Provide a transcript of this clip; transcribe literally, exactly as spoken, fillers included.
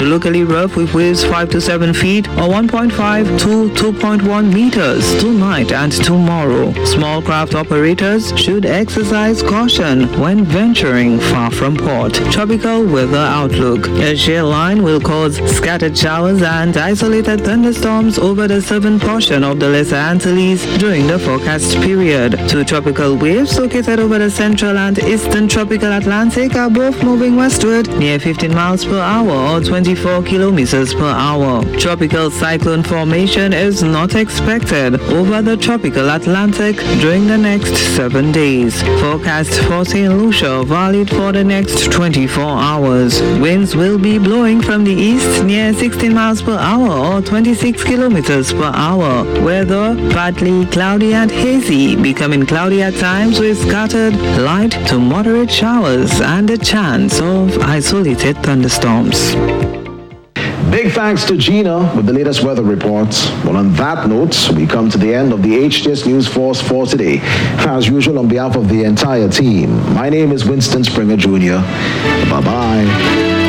locally rough with waves five to seven feet or one point five to two point one meters tonight and tomorrow. Small craft operators should exercise caution when venturing far from port. Tropical weather outlook. A shear line will cause scattered showers and isolated thunderstorms over the southern portion of the Lesser Antilles during the forecast period. Two tropical waves located over the central and eastern tropical Atlantic are both moving westward near fifteen miles per hour or twenty-four kilometers per hour. Tropical cyclone formation is not expected over the tropical Atlantic during the next seven days. Forecast for Saint Lucia valid for the next twenty-four hours. Winds will be blowing from the east near sixteen miles per hour or twenty-six kilometers per hour. Weather partly cloudy and hazy, becoming cloudy at times with scattered light to moderate showers and a chance of isolated thunderstorms. Big thanks to Gina with the latest weather reports. Well, on that note, we come to the end of the H T S News Force for today. As usual, on behalf of the entire team, my name is Winston Springer Junior Bye-bye.